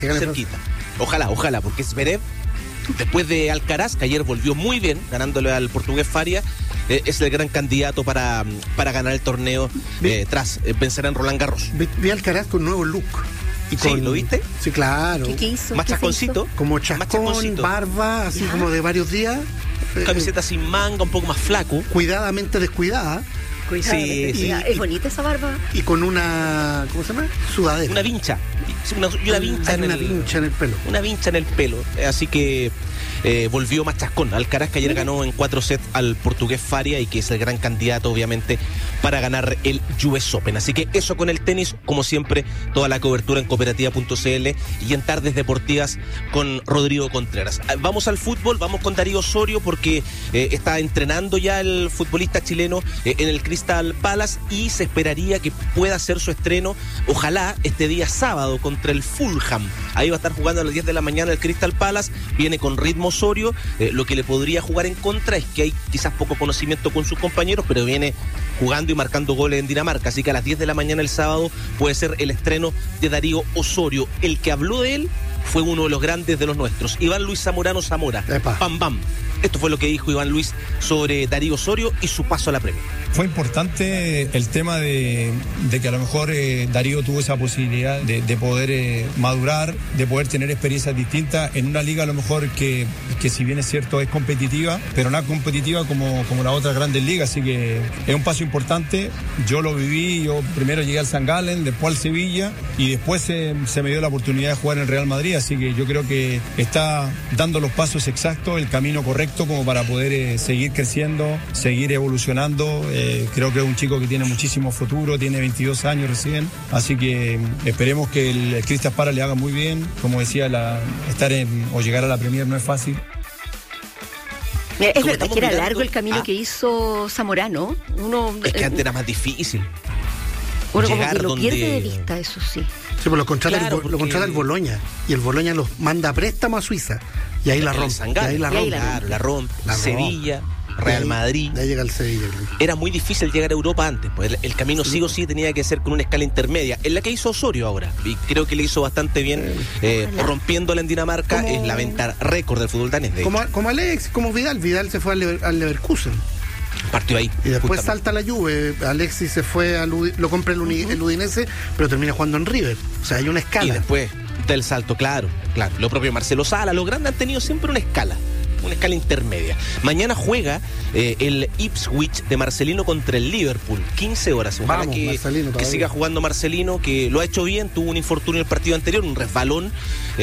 cerquita. Ojalá, porque Zverev, después de Alcaraz, que ayer volvió muy bien, ganándole al portugués Faria, es el gran candidato para ganar el torneo tras vencer a Roland Garros. Vi a Alcaraz con un nuevo look. Sí, ¿lo viste? Sí, claro. ¿Qué hizo? Más chasconcito. Como chascón, barba, así como de varios días. Camiseta sin manga, un poco más flaco. Cuidadamente descuidada. Sí. Es bonita esa barba. Y con una, ¿cómo se llama? Sudadera. Una vincha. Una vincha en el pelo. Una vincha en el pelo. Así que volvió más chascón. Alcaraz, que ayer ganó en 4 sets al portugués Faria y que es el gran candidato, obviamente, para ganar el US Open. Así que eso con el tenis, como siempre, toda la cobertura en cooperativa.cl y en Tardes Deportivas con Rodrigo Contreras. Vamos al fútbol, vamos con Darío Osorio porque está entrenando ya el futbolista chileno en el Crystal Palace y se esperaría que pueda hacer su estreno, ojalá, este día sábado contra el Fulham. Ahí va a estar jugando a las 10 de la mañana el Crystal Palace, viene con ritmo Osorio, lo que le podría jugar en contra es que hay quizás poco conocimiento con sus compañeros, pero viene jugando y marcando goles en Dinamarca, así que a las 10 de la mañana el sábado puede ser el estreno de Darío Osorio. El que habló de él fue uno de los grandes de los nuestros, Iván Luis Zamorano Zamora. Epa. Bam Bam. Esto fue lo que dijo Iván Luis sobre Darío Osorio y su paso a la Premier. Fue importante el tema de que a lo mejor Darío tuvo esa posibilidad de poder madurar, de poder tener experiencias distintas en una liga a lo mejor que si bien es cierto es competitiva, pero no competitiva como las otras grandes ligas, así que es un paso importante. Yo lo viví, yo primero llegué al St. Gallen, después al Sevilla y después se me dio la oportunidad de jugar en el Real Madrid, así que yo creo que está dando los pasos exactos, el camino correcto como para poder seguir creciendo, seguir evolucionando. Creo que es un chico que tiene muchísimo futuro, tiene 22 años recién, así que esperemos que el Crystal Palace le haga muy bien. Como decía, llegar a la Premier no es fácil. Es verdad que era largo el camino que hizo Zamorano. Es que antes era más difícil. Uno como que lo pierde de vista, eso sí. Sí, pues lo contrata el Boloña y el Boloña los manda a préstamo a Suiza y ahí la rompe. Claro, la rompe. Sevilla, Real Madrid. Ya llega el Sevilla. Era muy difícil llegar a Europa antes, pues el camino sí o sí tenía que ser con una escala intermedia, en la que hizo Osorio ahora, y creo que le hizo bastante bien, rompiéndola en Dinamarca, es la venta récord del fútbol danés. Como Alex, como Vidal se fue al Leverkusen. Partió ahí. Y después salta la Juve. Alexis se fue lo compra el Udinese, pero termina jugando en River. O sea, hay una escala. Y después del salto, claro. Lo propio Marcelo Sala, los grandes han tenido siempre una escala intermedia. Mañana juega el Ipswich de Marcelino contra el Liverpool, 15 horas. Ojalá que siga jugando Marcelino, que lo ha hecho bien, tuvo un infortunio en el partido anterior, un resbalón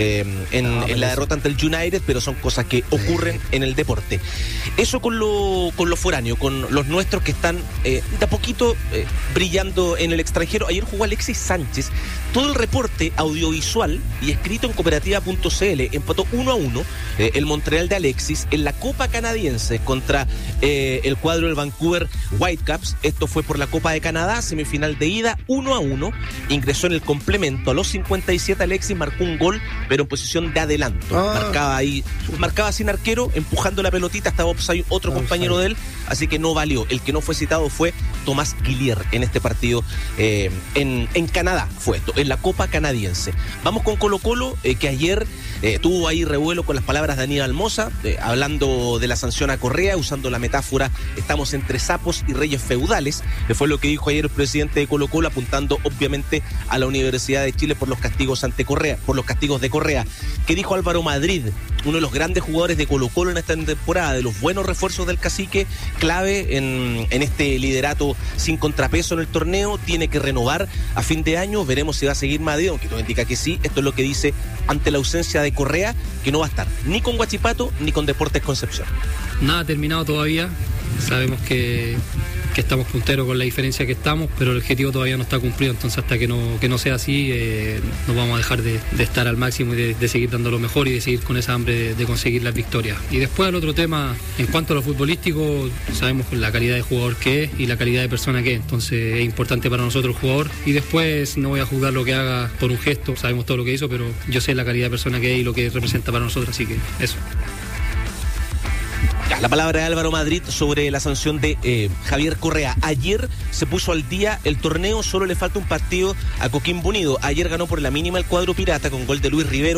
en la derrota ante el United, pero son cosas que ocurren en el deporte. Eso con lo foráneo, con los nuestros que están de a poquito brillando en el extranjero. Ayer jugó Alexis Sánchez. Todo el reporte audiovisual y escrito en cooperativa.cl empató 1-1 el Montreal de Alexis en la Copa Canadiense contra el cuadro del Vancouver Whitecaps. Esto fue por la Copa de Canadá, semifinal de ida, 1-1. Ingresó en el complemento a los 57. Alexis marcó un gol, pero en posición de adelanto. Marcaba sin arquero, empujando la pelotita, estaba otro compañero de él, así que no valió. El que no fue citado fue Tomás Guillier en este partido en Canadá, fue esto, en la Copa Canadiense. Vamos con Colo-Colo, que ayer tuvo ahí revuelo con las palabras de Aníbal Mosa, hablando de la sanción a Correa, usando la metáfora, estamos entre sapos y reyes feudales, que fue lo que dijo ayer el presidente de Colo-Colo, apuntando obviamente a la Universidad de Chile por los castigos ante Correa, por los castigos de Correa. ¿Qué dijo Álvaro Madrid? Uno de los grandes jugadores de Colo-Colo en esta temporada, de los buenos refuerzos del cacique, clave en este liderato sin contrapeso en el torneo, tiene que renovar a fin de año, veremos si va a seguir Madrid, aunque todo indica que sí. Esto es lo que dice ante la ausencia de Correa, que no va a estar ni con Huachipato ni con Deportes Concepción. Nada terminado todavía, sabemos que estamos punteros con la diferencia que estamos, pero el objetivo todavía no está cumplido, entonces hasta que no sea así, no vamos a dejar de estar al máximo y de seguir dando lo mejor y de seguir con esa hambre de conseguir las victorias. Y después al otro tema, en cuanto a lo futbolístico, sabemos la calidad de jugador que es y la calidad de persona que es, entonces es importante para nosotros el jugador, y después no voy a juzgar lo que haga por un gesto, sabemos todo lo que hizo, pero yo sé la calidad de persona que es y lo que representa para nosotros, así que eso. Ya La palabra de Álvaro Madrid sobre la sanción de Javier Correa. Ayer se puso al día el torneo, solo le falta un partido a Coquimbo Unido. Ayer ganó por la mínima el cuadro pirata con gol de Luis Rivero.